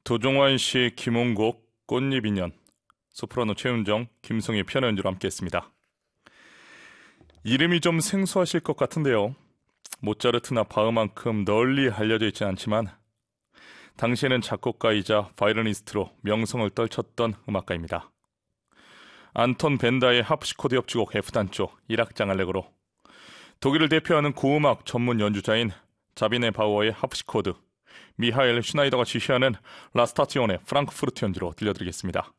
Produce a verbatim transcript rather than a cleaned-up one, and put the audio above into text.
도종환 씨, 김홍국, 꽃잎 인연, 소프라노 최은정, 김성희 피아노 연주로 함께했습니다. 이름이 좀 생소하실 것 같은데요. 모차르트나 바흐만큼 널리 알려져 있지 않지만 당시에는 작곡가이자 바이올리니스트로 명성을 떨쳤던 음악가입니다. 안톤 벤다의 하프시코드 협주곡 F단조 일 악장 알레그로, 독일을 대표하는 고음악 전문 연주자인 자비네 바우어의 하프시코드, 미하엘 슈나이더가 지휘하는 라스타티온의 프랑크푸르트 연주로 들려드리겠습니다.